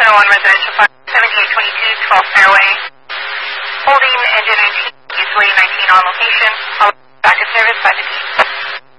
701 Residential Park, 7822 12th Fairway. Holding engine 19, gasoline 19 on location. All active service by the